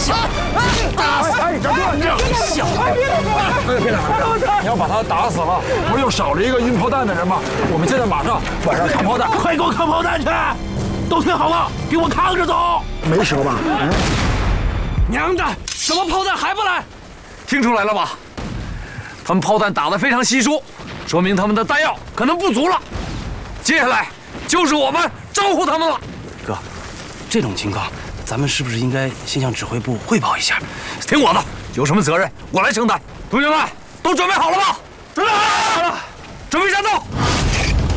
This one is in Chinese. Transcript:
小，打死你这样小！ 别打！你要把他打死了，不是又少了一个运炮弹的人吗？我们现在马上晚上扛炮弹， 快给我扛炮弹去！都听好了，给我扛着走！ 没蛇吧？ 娘的，什么炮弹还不来？听出来了吧？他们炮弹打得非常稀疏，说明他们的弹药可能不足了。接下来就是我们招呼他们了。 哥，这种情况，咱们是不是应该先向指挥部汇报一下？ 听我的，有什么责任我来承担。同学们，都准备好了吗？准备好了，准备战斗！